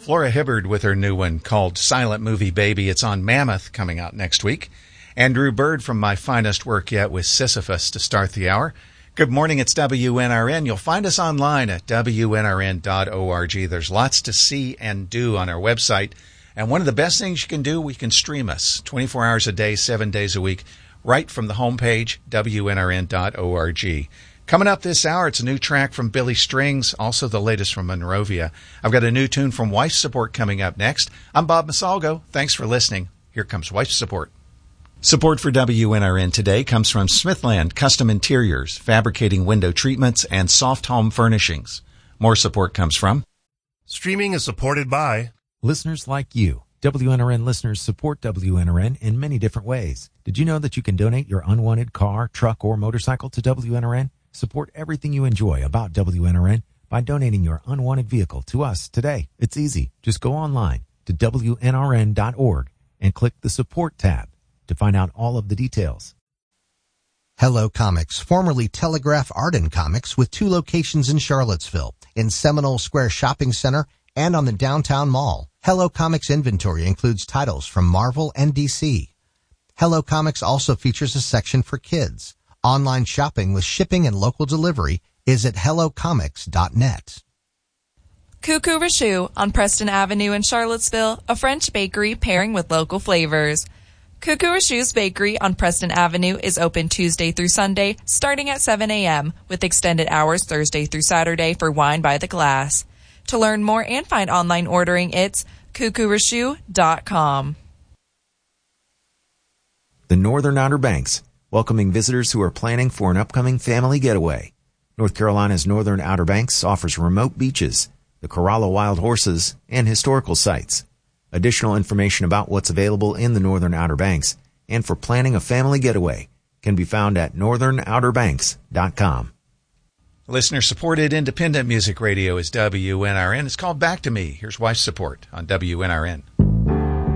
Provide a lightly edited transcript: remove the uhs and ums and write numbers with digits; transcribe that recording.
Flora Hibbard with her new one called Silent Movie Baby. It's on Mammoth, coming out next week. Andrew Bird from My Finest Work Yet with Sisyphus to start the hour. Good morning, it's WNRN. You'll find us online at WNRN.org. There's lots to see and do on our website. And one of the best things you can do, we can stream us 24 hours a day, 7 days a week, right from the homepage, WNRN.org. Coming up this hour, it's a new track from Billy Strings, also the latest from Monrovia. I've got a new tune from Wife Support coming up next. I'm Bob Masalgo. Thanks for listening. Here comes Wife Support. Support for WNRN today comes from Smithland Custom Interiors, fabricating window treatments and soft home furnishings. More support comes from Streaming is supported by listeners like you. WNRN listeners support WNRN in many different ways. Did you know that you can donate your unwanted car, truck, or motorcycle to WNRN? Support everything you enjoy about WNRN by donating your unwanted vehicle to us today. It's easy. Just go online to WNRN.org and click the Support tab to find out all of the details. Hello Comics, formerly Telegraph Art and Comics, with 2 locations in Charlottesville, in Seminole Square Shopping Center and on the Downtown Mall. Hello Comics inventory includes titles from Marvel and DC. Hello Comics also features a section for kids. Online shopping with shipping and local delivery is at hellocomics.net. Cuckoo Richoux on Preston Avenue in Charlottesville, a French bakery pairing with local flavors. Cuckoo Richoux's Bakery on Preston Avenue is open Tuesday through Sunday, starting at 7 a.m., with extended hours Thursday through Saturday for wine by the glass. To learn more and find online ordering, it's cuckoorichoux.com. The Northern Outer Banks, welcoming visitors who are planning for an upcoming family getaway. North Carolina's Northern Outer Banks offers remote beaches, the Corolla Wild Horses, and historical sites. Additional information about what's available in the Northern Outer Banks and for planning a family getaway can be found at northernouterbanks.com. Listener-supported independent music radio is WNRN. It's called Back to Me. Here's Wife Support on WNRN.